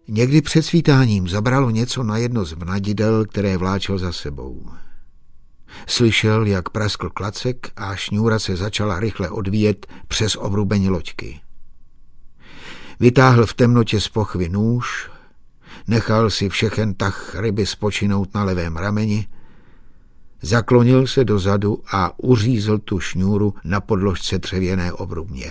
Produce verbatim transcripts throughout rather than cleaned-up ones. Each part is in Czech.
Někdy před svítáním zabralo něco na jedno z vnadidel, které vláčel za sebou. Slyšel, jak praskl klacek a šňůra se začala rychle odvíjet přes obrubení loďky. Vytáhl v temnotě z pochvy nůž, nechal si všechen tah ryby spočinout na levém rameni, zaklonil se dozadu a uřízl tu šňůru na podložce dřevěné obrubně.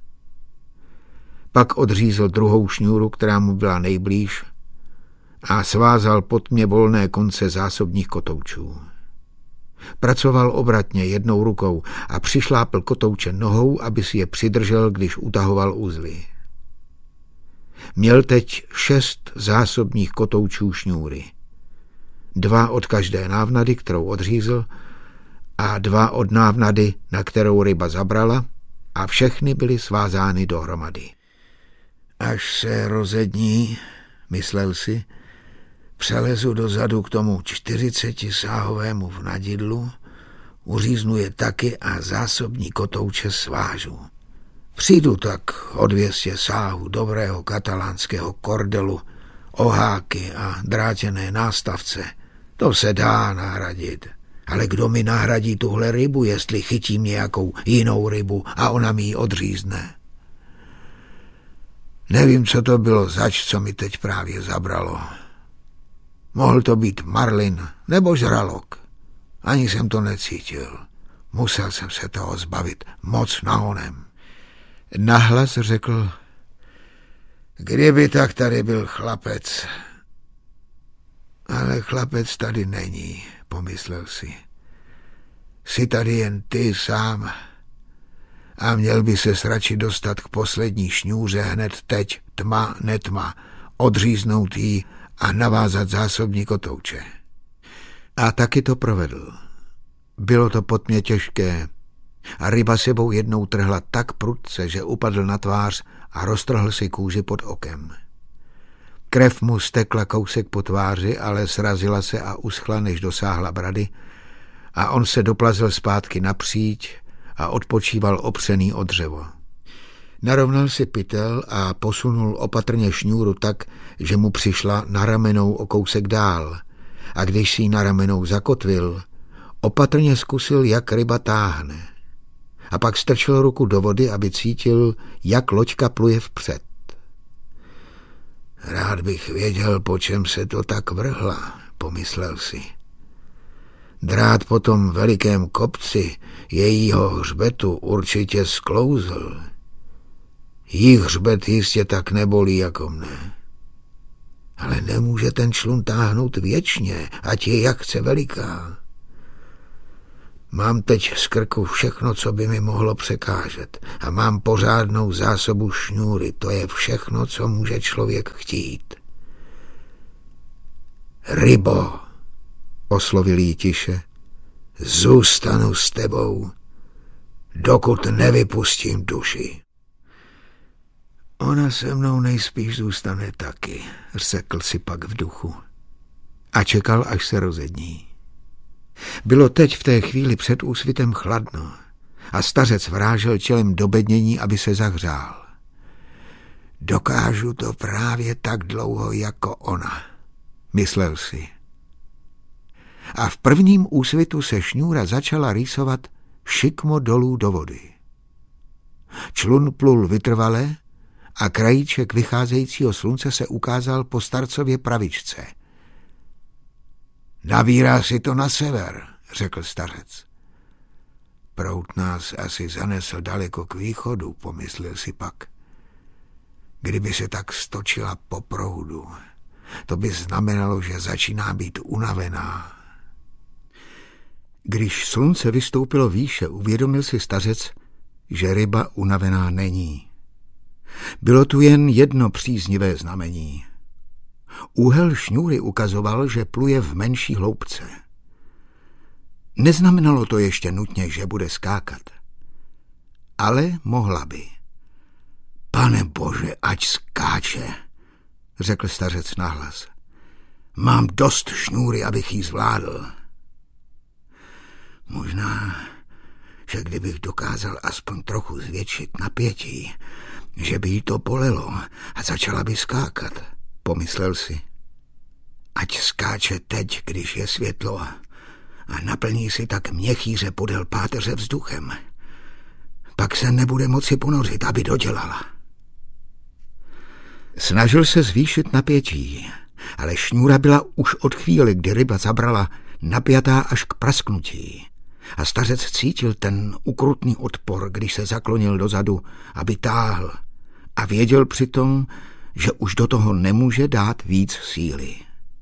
Pak odřízl druhou šňůru, která mu byla nejblíž, a svázal pod tmě volné konce zásobních kotoučů. Pracoval obratně jednou rukou a přišlápl kotouče nohou, aby si je přidržel, když utahoval uzly. Měl teď šest zásobních kotoučů šňůry. Dva od každé návnady, kterou odřízl, a dva od návnady, na kterou ryba zabrala, a všechny byly svázány dohromady. Až se rozední, myslel si, přelezu dozadu k tomu čtyřicetisáhovému vnadidlu, uříznu je taky a zásobní kotouče svážu. Přijdu tak o dvě stě sáhů dobrého katalánského kordelu, oháky a drátěné nástavce. To se dá nahradit. Ale kdo mi nahradí tuhle rybu, jestli chytím nějakou jinou rybu a ona mi ji odřízne? Nevím, co to bylo zač, co mi teď právě zabralo. Mohl to být marlin nebo žralok. Ani jsem to necítil. Musel jsem se toho zbavit moc nahonem. Nahlas řekl: kdyby tak tady byl chlapec. Ale chlapec tady není, pomyslel si. Jsi tady jen ty sám a měl by se radši dostat k poslední šňůře hned teď, tma, netma, odříznout jí a navázat zásobní kotouče. A taky to provedl. Bylo to pod mě těžké a ryba sebou jednou trhla tak prudce, že upadl na tvář a roztrhl si kůži pod okem. Krev mu stekla kousek po tváři, ale srazila se a uschla, než dosáhla brady, a on se doplazil zpátky napříč a odpočíval opřený o dřevo. Narovnal si pytel a posunul opatrně šňůru tak, že mu přišla na ramenou o kousek dál, a když si ji na ramenou zakotvil, opatrně zkusil, jak ryba táhne. A pak strčil ruku do vody, aby cítil, jak loďka pluje vpřed. Rád bych věděl, po čem se to tak vrhla, pomyslel si. Drát po tom velikém kopci jejího hřbetu určitě sklouzl. Jí hřbet jistě tak nebolí jako mne. Ale nemůže ten člun táhnout věčně, ať je jak chce veliká. Mám teď z krku všechno, co by mi mohlo překážet, a mám pořádnou zásobu šňůry. To je všechno, co může člověk chtít. Rybo, oslovil jí tiše, zůstanu s tebou, dokud nevypustím duši. Ona se mnou nejspíš zůstane taky, řekl si pak v duchu. A čekal, až se rozední. Bylo teď v té chvíli před úsvitem chladno a stařec vrážel čelem do bednění, aby se zahřál. Dokážu to právě tak dlouho jako ona, myslel si. A v prvním úsvitu se šňůra začala rýsovat šikmo dolů do vody. Člun plul vytrvale a krajíček vycházejícího slunce se ukázal po starcově pravičce. Nabírá si to na sever, řekl stařec. Proud nás asi zanesl daleko k východu, pomyslel si pak. Kdyby se tak stočila po proudu, to by znamenalo, že začíná být unavená. Když slunce vystoupilo výše, uvědomil si stařec, že ryba unavená není. Bylo tu jen jedno příznivé znamení. Úhel šňůry ukazoval, že pluje v menší hloubce. Neznamenalo to ještě nutně, že bude skákat. Ale mohla by. Pane Bože, ať skáče, řekl stařec nahlas. Mám dost šňůry, abych jí zvládl. Možná, že kdybych dokázal aspoň trochu zvětšit napětí, že by jí to bolelo a začala by skákat, pomyslel si. Ať skáče teď, když je světlo, a naplní si tak měchýře podél páteře vzduchem. Pak se nebude moci ponořit, aby dodělala. Snažil se zvýšit napětí, ale šňůra byla už od chvíli, kdy ryba zabrala, napjatá až k prasknutí. A stařec cítil ten ukrutný odpor, když se zaklonil dozadu, aby táhl, a věděl přitom, že už do toho nemůže dát víc síly.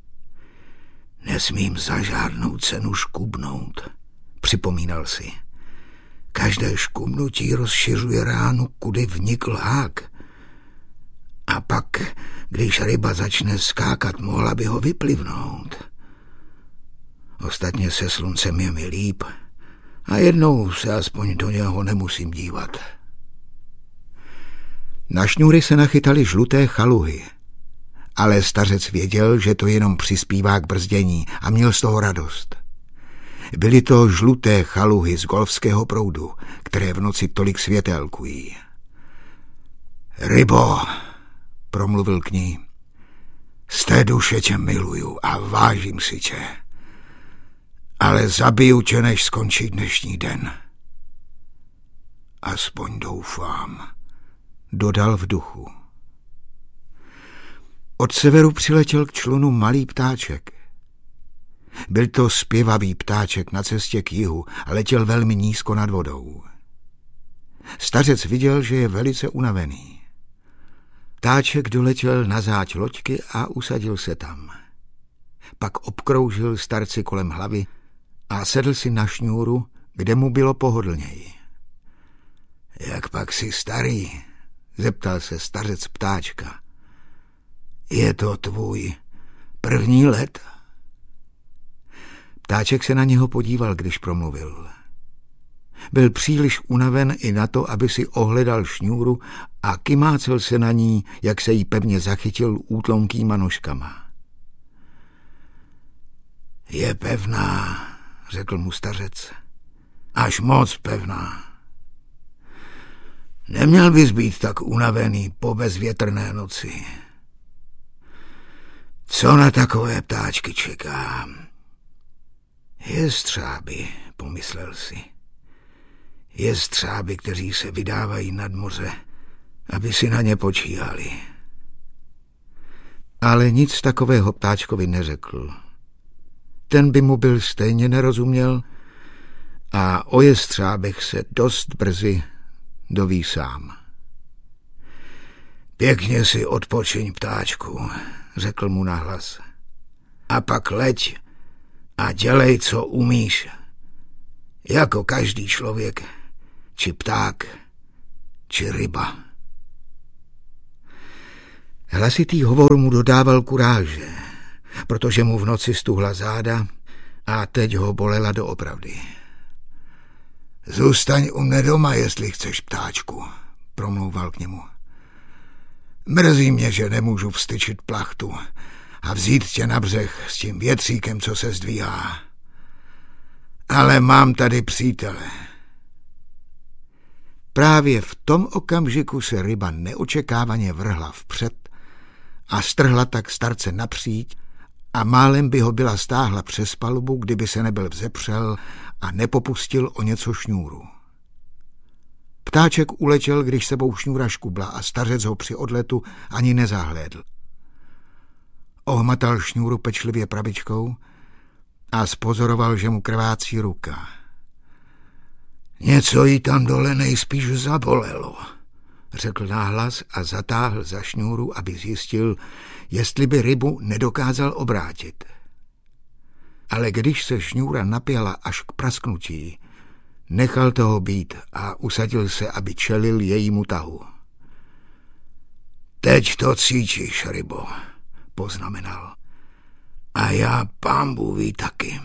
Nesmím za žádnou cenu škubnout, připomínal si. Každé škubnutí rozšiřuje ránu, kudy vnikl hák. A pak, když ryba začne skákat, mohla by ho vyplivnout. Ostatně se sluncem je mi líp a jednou se aspoň do něho nemusím dívat. Na šňůry se nachytaly žluté chaluhy, ale stařec věděl, že to jenom přispívá k brzdění a měl z toho radost. Byly to žluté chaluhy z golfského proudu, které v noci tolik světelkují. Rybo, promluvil k ní, z té duše tě miluju a vážím si tě, ale zabiju tě, než skončí dnešní den. Aspoň doufám, dodal v duchu. Od severu přiletěl k člunu malý ptáček. Byl to zpěvavý ptáček na cestě k jihu a letěl velmi nízko nad vodou. Stařec viděl, že je velice unavený. Ptáček doletěl na záď loďky a usadil se tam. Pak obkroužil starci kolem hlavy a sedl si na šňůru, kde mu bylo pohodlněji. Jak pak jsi starý? Zeptal se stařec ptáčka. Je to tvůj první let? Ptáček se na něho podíval, když promluvil. Byl příliš unaven i na to, aby si ohledal šňůru a kymácel se na ní, jak se jí pevně zachytil útlonkýma nožkama. Je pevná, řekl mu stařec. Až moc pevná. Neměl bys být tak unavený po bezvětrné noci. Co na takové ptáčky čekám? Jestřáby, pomyslel si. Jestřáby, kteří se vydávají nad moře, aby si na ně počíhali. Ale nic takového ptáčkovi neřekl. Ten by mu byl stejně nerozuměl a o jestřábech se dost brzy doví sám. Pěkně si odpočiň, ptáčku, řekl mu nahlas. A pak leď a dělej, co umíš. Jako každý člověk, či pták, či ryba. Hlasitý hovor mu dodával kuráže, protože mu v noci stuhla záda a teď ho bolela doopravdy. Zůstaň u mne doma, jestli chceš, ptáčku, promlouval k němu. Mrzí mě, že nemůžu vstyčit plachtu a vzít tě na břeh s tím větříkem, co se zdvíhá. Ale mám tady přítele. Právě v tom okamžiku se ryba neočekávaně vrhla vpřed a strhla tak starce napříč a málem by ho byla stáhla přes palubu, kdyby se nebyl vzepřel a nepopustil o něco šňůru. Ptáček uletěl, když sebou šňůra škubla a stařec ho při odletu ani nezahlédl. Ohmatal šňůru pečlivě pravičkou a spozoroval, že mu krvácí ruka. Něco jí tam dole nejspíš zabolelo, řekl nahlas a zatáhl za šňůru, aby zjistil, jestli by rybu nedokázal obrátit. Ale když se šňůra napěla až k prasknutí, nechal toho být a usadil se, aby čelil jejímu tahu. Teď to cítíš, rybo, poznamenal. A já pánbůh ví taky.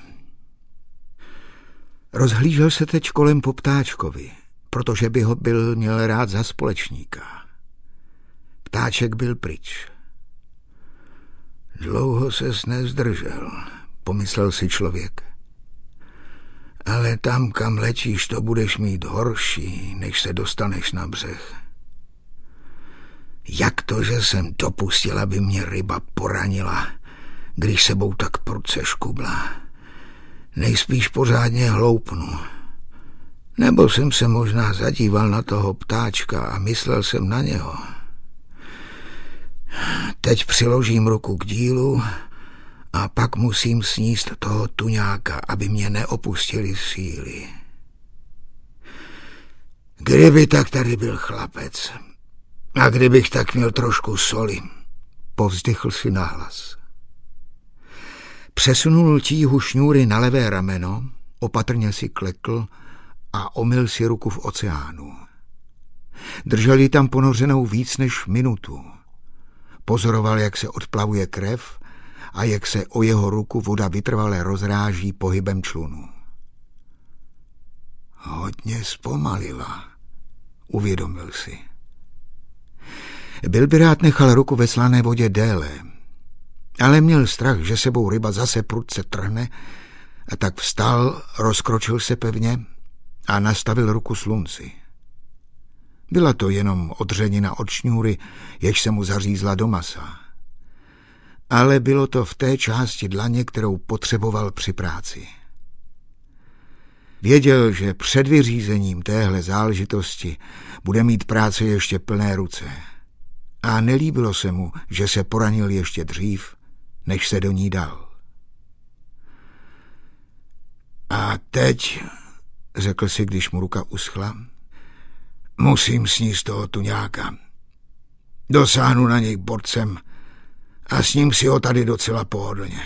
Rozhlížel se teď kolem po ptáčkovi, protože by ho byl měl rád za společníka. Ptáček byl pryč. Dlouho ses nezdržel, pomyslel si člověk. Ale tam, kam letíš, to budeš mít horší, než se dostaneš na břeh. Jak to, že jsem dopustil, aby mě ryba poranila, když sebou tak prudce škubla? Nejspíš pořádně hloupnu. Nebo jsem se možná zadíval na toho ptáčka a myslel jsem na něho. Teď přiložím ruku k dílu a pak musím sníst toho tuňáka, aby mě neopustili síly. Kdyby tak tady byl chlapec a kdybych tak měl trošku soli, povzdychl si nahlas. Přesunul tíhu šňůry na levé rameno, opatrně si klekl a omyl si ruku v oceánu. Držel ji tam ponořenou víc než minutu. Pozoroval, jak se odplavuje krev a jak se o jeho ruku voda vytrvale rozráží pohybem člunu. Hodně zpomalila, uvědomil si. Byl by rád nechal ruku ve slané vodě déle, ale měl strach, že sebou ryba zase prudce trhne, a tak vstal, rozkročil se pevně a nastavil ruku slunci. Byla to jenom odřenina od šňůry, jež se mu zařízla do masa. Ale bylo to v té části dlaně, kterou potřeboval při práci. Věděl, že před vyřízením téhle záležitosti bude mít práce ještě plné ruce. A nelíbilo se mu, že se poranil ještě dřív, než se do ní dal. A teď, řekl si, když mu ruka uschla, musím sníst toho tuňáka. Dosáhnu na něj borcem a sním si ho tady docela pohodlně.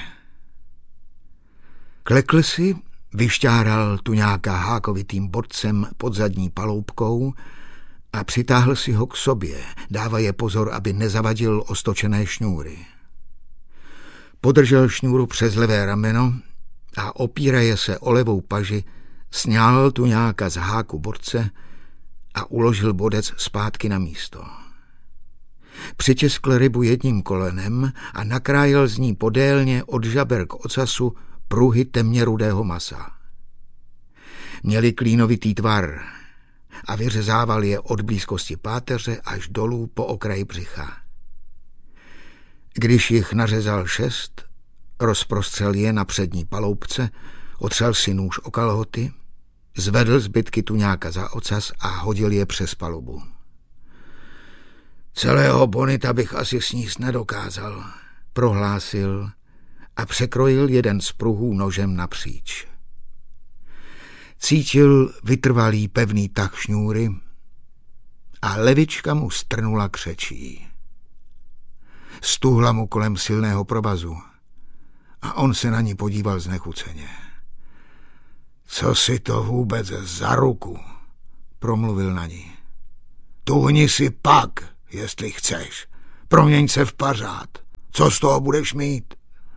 Klekl si, vyšťáral tuňáka hákovitým borcem pod zadní paloubkou a přitáhl si ho k sobě, dávaje pozor, aby nezavadil ostočené šňůry. Podržel šňůru přes levé rameno a opíraje se o levou paži, sňal tuňáka z háku borce a uložil bodec zpátky na místo. Přitiskl rybu jedním kolenem a nakrájel z ní podélně od žaber k ocasu pruhy temně rudého masa. Měli klínovitý tvar a vyřezával je od blízkosti páteře až dolů po okraji břicha. Když jich nařezal šest, rozprostřel je na přední paloubce, otřel si nůž o kalhoty, zvedl zbytky tuňáka za ocas a hodil je přes palubu. Celého bonita bych asi sníst nedokázal, prohlásil a překrojil jeden z pruhů nožem napříč. Cítil vytrvalý pevný tah šňůry a levička mu strnula křečí. Stuhla mu kolem silného provazu a on se na ní podíval znechuceně. Co si to vůbec za ruku, promluvil na ní. Tuhni si pak, jestli chceš. Proměň se v pařád. Co z toho budeš mít?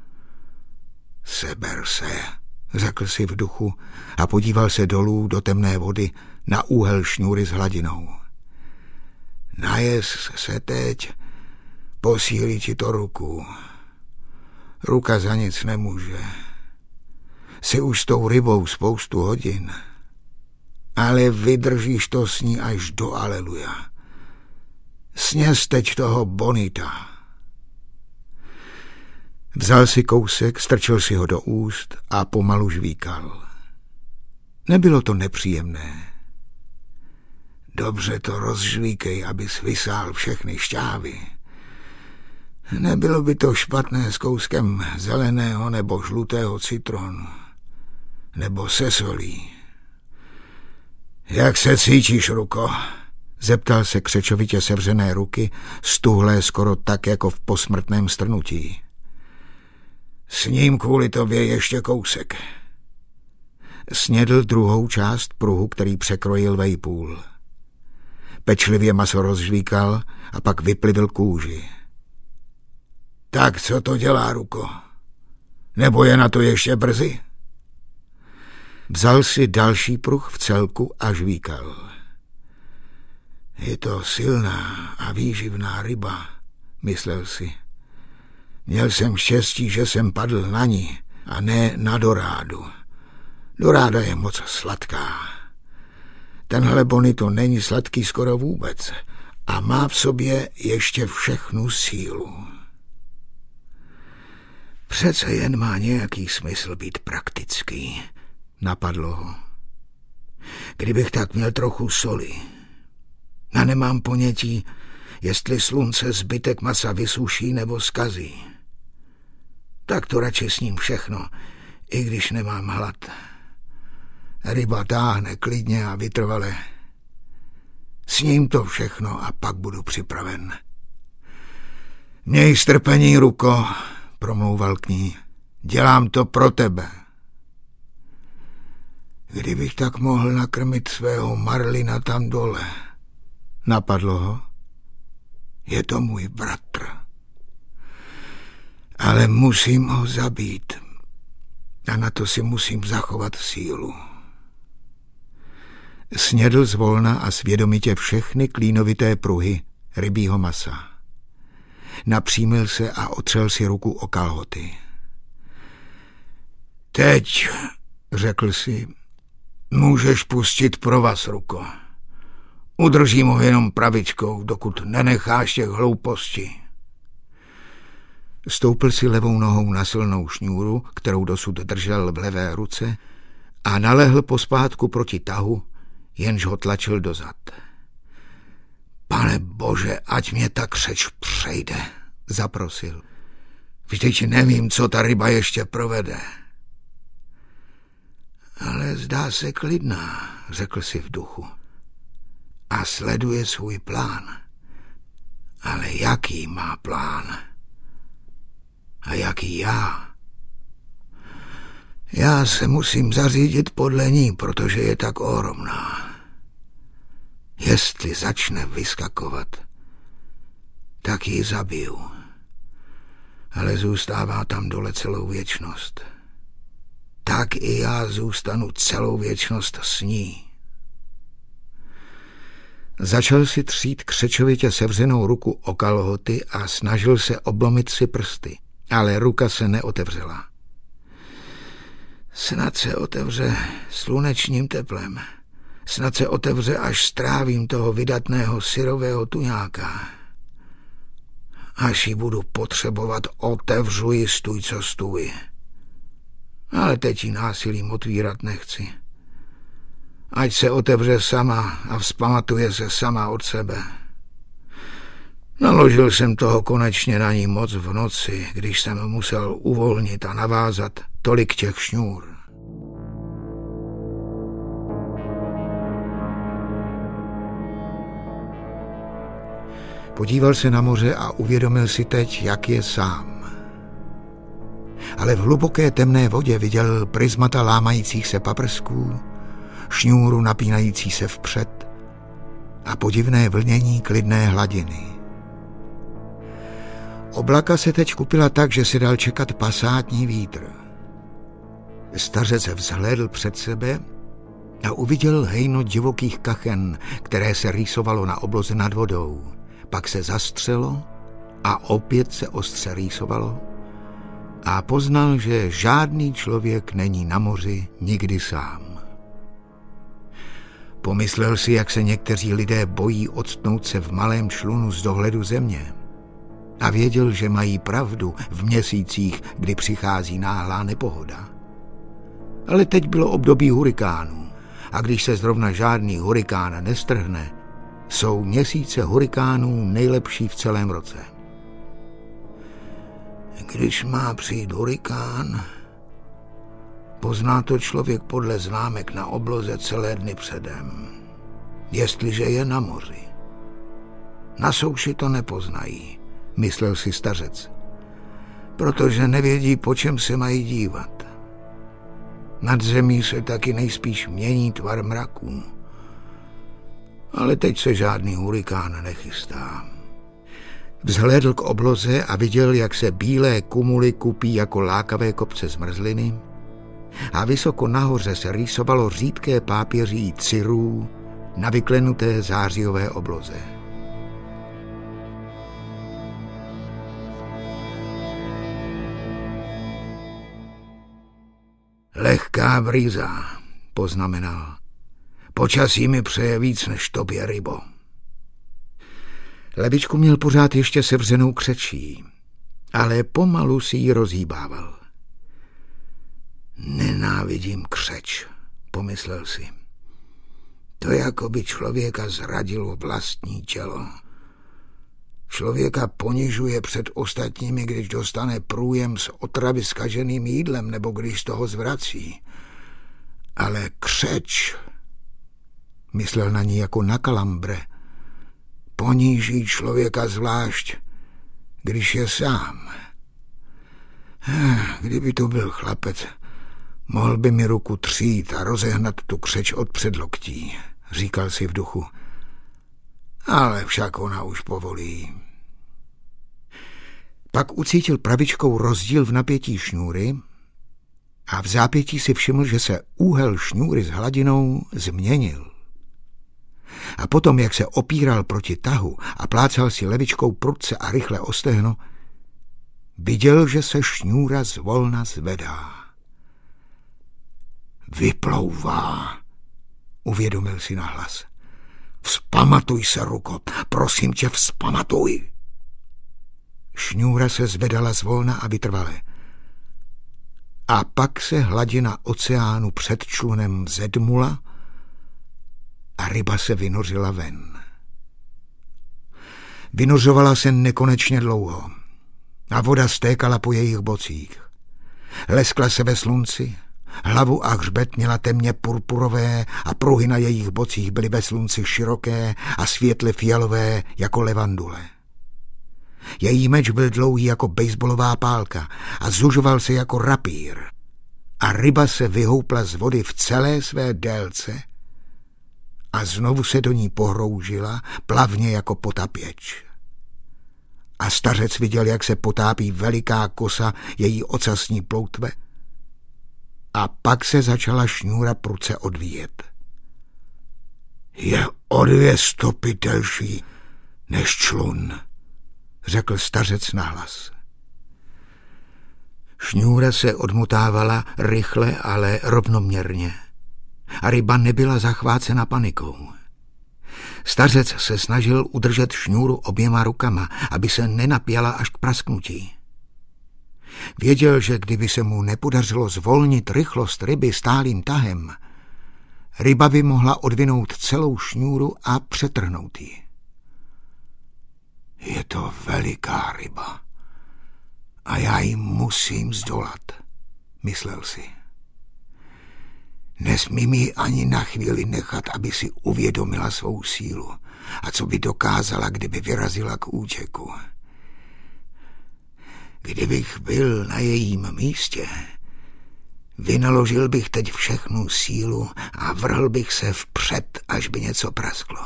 Seber se, řekl si v duchu a podíval se dolů do temné vody na úhel šňůry s hladinou. Najes se teď, posílí ti to ruku. Ruka za nic nemůže. Jsi už s tou rybou spoustu hodin, ale vydržíš to s ní až do aleluja. Sněz teď toho bonita. Vzal si kousek, strčil si ho do úst a pomalu žvíkal. Nebylo to nepříjemné. Dobře to rozžvíkej, abys vysál všechny šťávy. Nebylo by to špatné s kouskem zeleného nebo žlutého citronu, nebo se solí. Jak se cítíš, ruko? Zeptal se křečovitě sevřené ruky, stuhlé skoro tak, jako v posmrtném strnutí. Sním kvůli tobě ještě kousek. Snědl druhou část pruhu, který překrojil vejpůl. Pečlivě maso rozžvíkal a pak vyplivil kůži. Tak co to dělá, ruko? Nebo je na to ještě brzy? Vzal si další pruh v celku a žvíkal. Je to silná a výživná ryba, myslel si. Měl jsem štěstí, že jsem padl na ní a ne na dorádu. Doráda je moc sladká. Tenhle bonito není sladký skoro vůbec a má v sobě ještě všechnu sílu. Přece jen má nějaký smysl být praktický, napadlo ho. Kdybych tak měl trochu soli. A nemám ponětí, jestli slunce zbytek masa vysuší nebo zkazí. Tak to radši sním všechno, i když nemám hlad. Ryba táhne klidně a vytrvale. Sním to všechno a pak budu připraven. Měj strpení, Ruko, promlouval k ní. Dělám to pro tebe. Kdybych tak mohl nakrmit svého Marlina tam dole, napadlo ho. Je to můj bratr. Ale musím ho zabít. A na to si musím zachovat sílu. Snědl zvolna a svědomitě všechny klínovité pruhy rybího masa. Napřímil se a otřel si ruku o kalhoty. Teď, řekl si, můžeš pustit provaz, Ruko. Udržím ho jenom pravičkou, dokud nenecháš těch hloupostí. Stoupil si levou nohou na silnou šňůru, kterou dosud držel v levé ruce, a nalehl pospátku proti tahu, jenž ho tlačil dozad. Pane Bože, ať mě ta křeč přejde, zaprosil. Vždyť nevím, co ta ryba ještě provede. Ale zdá se klidná, řekl si v duchu. A sleduje svůj plán. Ale jaký má plán? A jaký já? Já se musím zařídit podle ní, protože je tak ohromná. Jestli začne vyskakovat, tak ji zabiju. Ale zůstává tam dole celou věčnost. Tak i já zůstanu celou věčnost s ní. Začal si třít křečovitě sevřenou ruku o kalhoty a snažil se oblomit si prsty, ale ruka se neotevřela. Snad se otevře slunečním teplem. Snad se otevře, až strávím toho vydatného syrového tuňáka. Až ji budu potřebovat, otevřu ji stůj, co stůj. Ale teď ji násilím otvírat nechci. Ať se otevře sama a vzpamatuje se sama od sebe. Naložil jsem toho konečně na ní moc v noci, když jsem musel uvolnit a navázat tolik těch šňůr. Podíval se na moře a uvědomil si teď, jak je sám. Ale v hluboké temné vodě viděl prismata lámajících se paprsků, šňůru napínající se vpřed a podivné vlnění klidné hladiny. Oblaka se teď kupila tak, že si dal čekat pasátní vítr. Stařec vzhlédl před sebe a uviděl hejno divokých kachen, které se rýsovalo na obloze nad vodou. Pak se zastřelo a opět se ostře rýsovalo a poznal, že žádný člověk není na moři nikdy sám. Pomyslel si, jak se někteří lidé bojí octnout se v malém člunu z dohledu země. A věděl, že mají pravdu v měsících, kdy přichází náhlá nepohoda. Ale teď bylo období hurikánů a když se zrovna žádný hurikán nestrhne, jsou měsíce hurikánů nejlepší v celém roce. Když má přijít hurikán, pozná to člověk podle známek na obloze celé dny předem, jestliže je na moři. Na souši to nepoznají, myslel si stařec, protože nevědí, po čem se mají dívat. Nad zemí se taky nejspíš mění tvar mraků. Ale teď se žádný hurikán nechystá. Vzhlédl k obloze a viděl, jak se bílé kumuly kupí jako lákavé kopce zmrzliny a vysoko nahoře se rýsovalo řídké pápěří cirů na vyklenuté zářijové obloze. Lehká brýza, poznamenal. Počasí mi přeje víc než tobě, rybo. Levičku měl pořád ještě sevřenou křečí, ale pomalu si ji rozhýbával. Nenávidím křeč, pomyslel si. To jako by člověka zradilo vlastní tělo. Člověka ponižuje před ostatními, když dostane průjem z otravy zkaženým jídlem nebo když z toho zvrací. Ale křeč, myslel na ní jako na kalambre, poníží člověka zvlášť, když je sám. Kdyby to byl chlapec, mohl by mi ruku třít a rozehnat tu křeč od předloktí, říkal si v duchu. Ale však ona už povolí. Pak ucítil pravičkou rozdíl v napětí šňůry a v zápětí si všiml, že se úhel šňůry s hladinou změnil. A potom, jak se opíral proti tahu a plácal si levičkou prudce a rychle o stehno, viděl, že se šňůra zvolna zvedá. Vyplouvá, uvědomil si nahlas. Vzpamatuj se, ruko, prosím tě, vzpamatuj. Šňůra se zvedala zvolna a vytrvale. A pak se hladina oceánu před člunem vzedmula a ryba se vynořila ven. Vynořovala se nekonečně dlouho a voda stékala po jejich bocích. Leskla se ve slunci, hlavu a hřbet měla temně purpurové a pruhy na jejich bocích byly ve slunci široké a světle fialové jako levandule. Její meč byl dlouhý jako bejsbolová pálka a zužoval se jako rapír a ryba se vyhoupla z vody v celé své délce a znovu se do ní pohroužila plavně jako potapěč. A stařec viděl, jak se potápí veliká kosa její ocasní ploutve a pak se začala šňůra prudce odvíjet. Je o dvě stopy delší než člun, řekl stařec nahlas. Šňůra se odmotávala rychle, ale rovnoměrně a ryba nebyla zachvácena panikou. Stařec se snažil udržet šňůru oběma rukama, aby se nenapěla až k prasknutí. Věděl, že kdyby se mu nepodařilo zvolnit rychlost ryby stálým tahem, ryba by mohla odvinout celou šňůru a přetrhnout ji. Je to veliká ryba a já ji musím zdolat, myslel si. Nesmím ji ani na chvíli nechat, aby si uvědomila svou sílu a co by dokázala, kdyby vyrazila k útěku. Kdybych byl na jejím místě, vynaložil bych teď všechnu sílu a vrhl bych se vpřed, až by něco prasklo.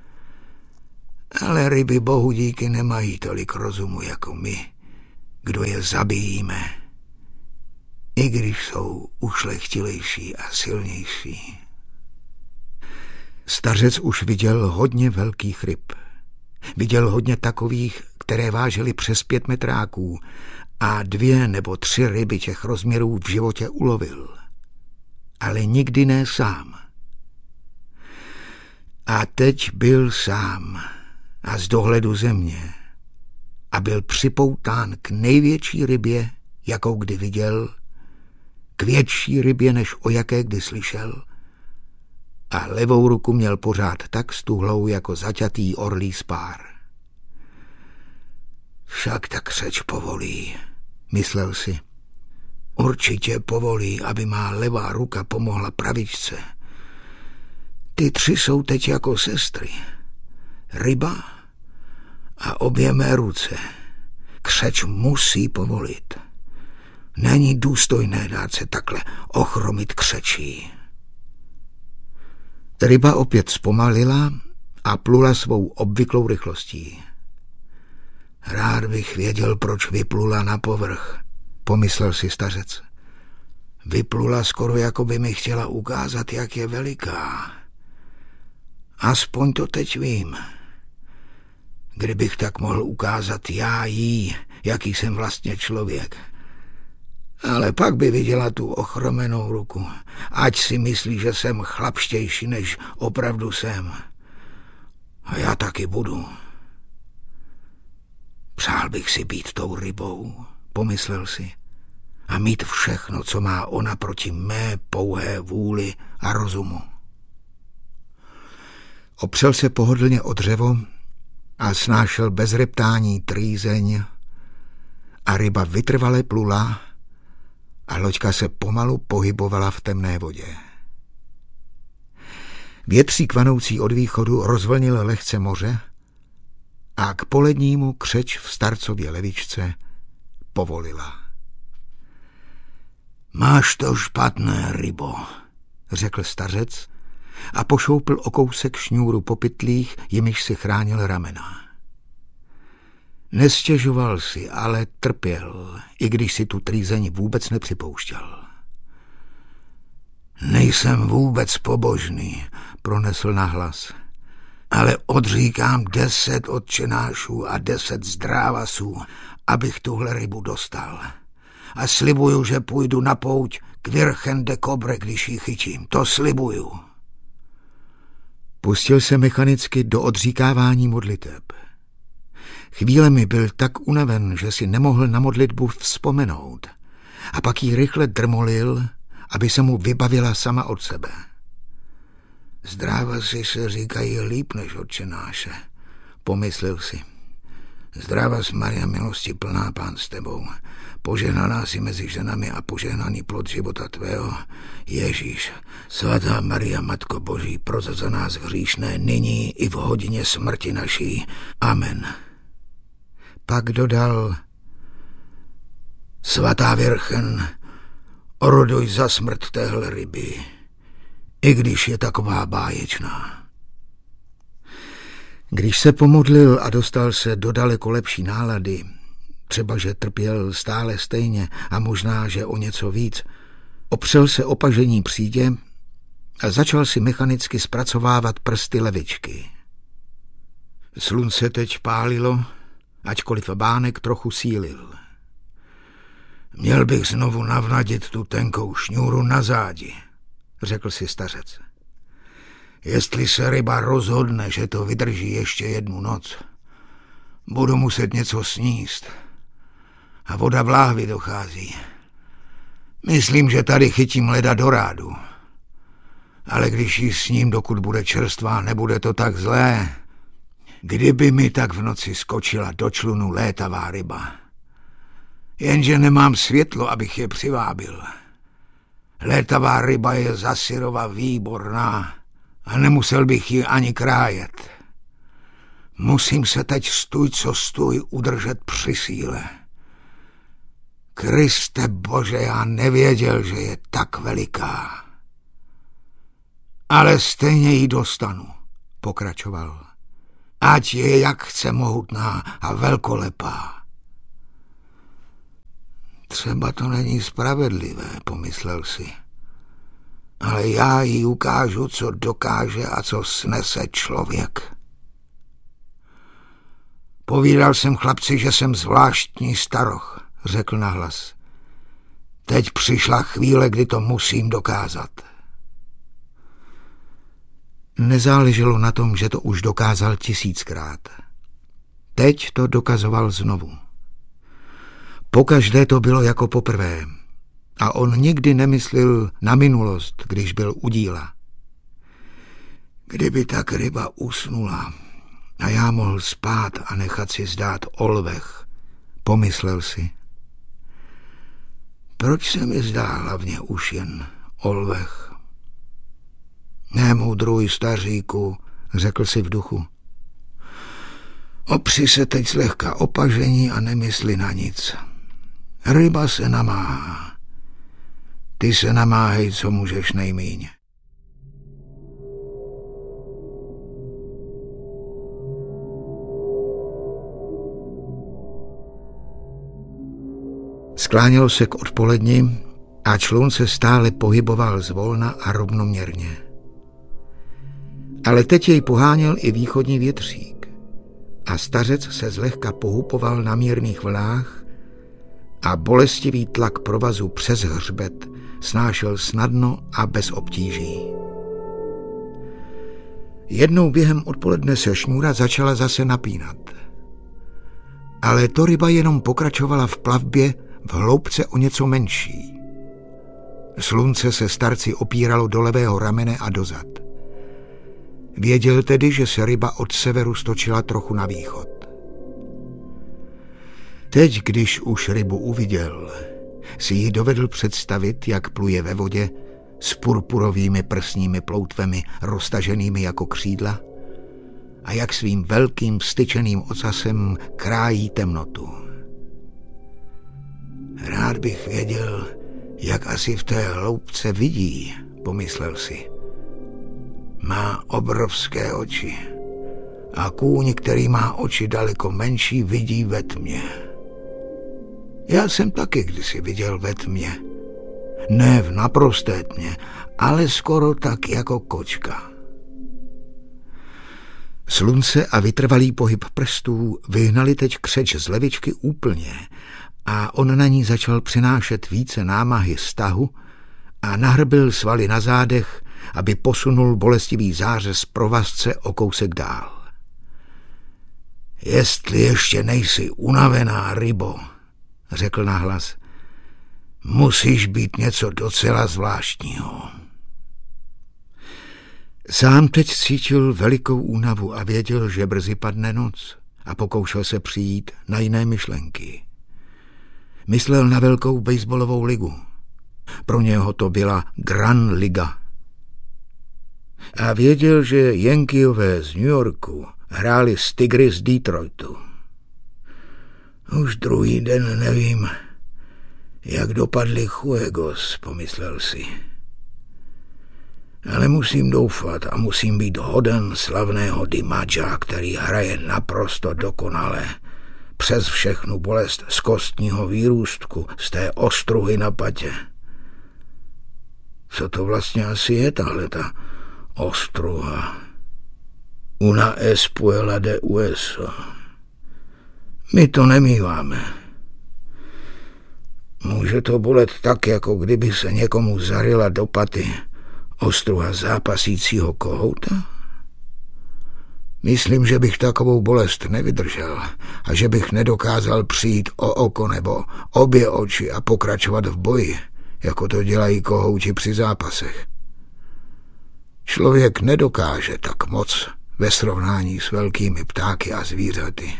Ale ryby bohu díky nemají tolik rozumu jako my, kdo je zabijíme, i když jsou ušlechtilejší a silnější. Stařec už viděl hodně velkých ryb. Viděl hodně takových, které vážily přes pět metráků a dvě nebo tři ryby těch rozměrů v životě ulovil. Ale nikdy ne sám. A teď byl sám a z dohledu země a byl připoután k největší rybě, jakou kdy viděl, k větší rybě, než o jaké kdy slyšel, a levou ruku měl pořád tak stuhlou jako zaťatý orlí spár. Však ta křeč povolí, myslel si. Určitě povolí, aby má levá ruka pomohla pravičce. Ty tři jsou teď jako sestry. Ryba a obě mé ruce. Křeč musí povolit. Není důstojné dát se takhle ochromit křečí. Ryba opět zpomalila a plula svou obvyklou rychlostí. Rád bych věděl, proč vyplula na povrch, pomyslel si stařec. Vyplula skoro, jako by mi chtěla ukázat, jak je veliká. Aspoň to teď vím. Kdybych tak mohl ukázat já jí, jaký jsem vlastně člověk. Ale pak by viděla tu ochromenou ruku. Ať si myslí, že jsem chlapštější, než opravdu jsem. A já taky budu. Přál bych si být tou rybou, pomyslel si, a mít všechno, co má ona proti mé pouhé vůli a rozumu. Opřel se pohodlně o dřevo a snášel bez reptání trýzeň a ryba vytrvale plula a loďka se pomalu pohybovala v temné vodě. Větřík vanoucí od východu rozvlnil lehce moře a k polednímu křeč v starcově levičce povolila. Máš to špatné, rybo, řekl stařec a pošoupil o kousek šňůru po pytlích, jimiž si chránil ramena. Nestěžoval si, ale trpěl, i když si tu trýzeň vůbec nepřipouštěl. Nejsem vůbec pobožný, pronesl nahlas, ale odříkám deset otčenášů a deset zdrávasů, abych tuhle rybu dostal. A slibuju, že půjdu na pouť k Virgen de Cobre, když ji chytím. To slibuju. Pustil se mechanicky do odříkávání modliteb. Chvílemi byl tak unaven, že si nemohl na modlitbu vzpomenout, a pak ji rychle drmolil, aby se mu vybavila sama od sebe. Zdrávasy se říkají líp než otčenáše, pomyslel si. Zdravas Maria, milosti plná, Pán s tebou, požehnaná si mezi ženami a požehnaný plod života tvého, Ježíš. Svatá Maria, Matko Boží, proza za nás hříšné, nyní i v hodině smrti naší. Amen. Pak dodal: Svatá Virgen, oroduj za smrt téhle ryby, i když je taková báječná. Když se pomodlil a dostal se do daleko lepší nálady, třeba že trpěl stále stejně a možná, že o něco víc, opřel se o pažení přídě a začal si mechanicky zpracovávat prsty levičky. Slunce teď pálilo, ačkoliv bánek trochu sílil. Měl bych znovu navnadit tu tenkou šňůru na zádi, řekl si stařec. Jestli se ryba rozhodne, že to vydrží ještě jednu noc, budu muset něco sníst. A voda v láhvi dochází. Myslím, že tady chytím leda do rádu. Ale když ji sním, dokud bude čerstvá, nebude to tak zlé. Kdyby mi tak v noci skočila do člunu létavá ryba. Jenže nemám světlo, abych je přivábil. Létavá ryba je za syrova výborná a nemusel bych ji ani krájet. Musím se teď stůj, co stůj, udržet při síle. Kriste Bože, já nevěděl, že je tak veliká. Ale stejně ji dostanu, pokračoval. Ať je jak chce mohutná a velkolepá. Třeba to není spravedlivé, pomyslel si. Ale já jí ukážu, co dokáže a co snese člověk. Povídal jsem chlapci, že jsem zvláštní staroch, řekl nahlas. Teď přišla chvíle, kdy to musím dokázat. Nezáleželo na tom, že to už dokázal tisíckrát. Teď to dokazoval znovu. Pokaždé to bylo jako poprvé a on nikdy nemyslel na minulost, když byl u díla. Kdyby tak ryba usnula a já mohl spát a nechat si zdát olvech, pomyslel si. Proč se mi zdá hlavně už jen olvech? Nemoudruj, staříku, řekl si v duchu. Opři se teď zlehka opažení a nemysli na nic. Ryba se namáhá. Ty se namáhej, co můžeš nejmíň. Sklánělo se k odpoledni a člun se stále pohyboval zvolna a rovnoměrně. Ale teď jej poháněl i východní větřík a stařec se zlehka pohupoval na mírných vlnách a bolestivý tlak provazu přes hřbet snášel snadno a bez obtíží. Jednou během odpoledne se šňůra začala zase napínat. Ale to ryba jenom pokračovala v plavbě v hloubce o něco menší. Slunce se starci opíralo do levého ramene a dozad. Věděl tedy, že se ryba od severu stočila trochu na východ. Teď, když už rybu uviděl, si ji dovedl představit, jak pluje ve vodě s purpurovými prsními ploutvemi roztaženými jako křídla a jak svým velkým styčeným ocasem krájí temnotu. Rád bych věděl, jak asi v té hloubce vidí, pomyslel si. Má obrovské oči a kůň, který má oči daleko menší, vidí ve tmě. Já jsem taky kdysi viděl ve tmě. Ne v naprosté tmě, ale skoro tak jako kočka. Slunce a vytrvalý pohyb prstů vyhnali teď křeč z levičky úplně a on na ní začal přinášet více námahy stahu a nahrbil svaly na zádech, aby posunul bolestivý zářez provazce o kousek dál. Jestli ještě nejsi unavená, rybo, řekl nahlas, musíš být něco docela zvláštního. Sám teď cítil velikou únavu a věděl, že brzy padne noc a pokoušel se přijít na jiné myšlenky. Myslel na velkou baseballovou ligu. Pro něho to byla Gran Liga. A věděl, že Yankeeové z New Yorku hráli s Tigry z Detroitu. Už druhý den nevím, jak dopadli Fuegos, pomyslel si. Ale musím doufat a musím být hoden slavného DiMaggia, který hraje naprosto dokonale, přes všechnu bolest z kostního výrůstku, z té ostruhy na patě. Co to vlastně asi je tahle ta ostruha? Una espuela de hueso. My to nemýváme. Může to bolet tak, jako kdyby se někomu zaryla do paty ostruha zápasícího kohouta? Myslím, že bych takovou bolest nevydržel a že bych nedokázal přijít o oko nebo obě oči a pokračovat v boji, jako to dělají kohouti při zápasech. Člověk nedokáže tak moc ve srovnání s velkými ptáky a zvířaty.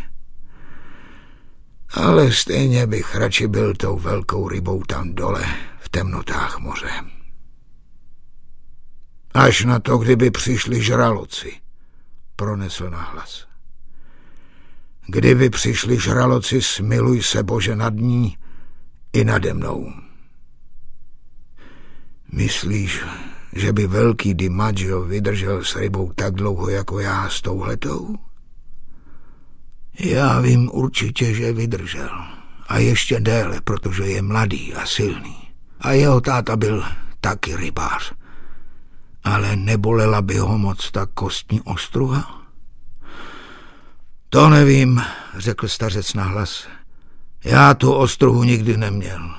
Ale stejně bych radši byl tou velkou rybou tam dole, v temnotách moře. Až na to, kdyby přišli žraloci, pronesl nahlas. Kdyby přišli žraloci, smiluj se, Bože, nad ní i nade mnou. Myslíš, že by velký DiMaggio vydržel s rybou tak dlouho jako já s touhletou? Já vím určitě, že vydržel. A ještě déle, protože je mladý a silný. A jeho táta byl taky rybář. Ale nebolela by ho moc ta kostní ostruha? To nevím, řekl stařec nahlas. Já tu ostruhu nikdy neměl.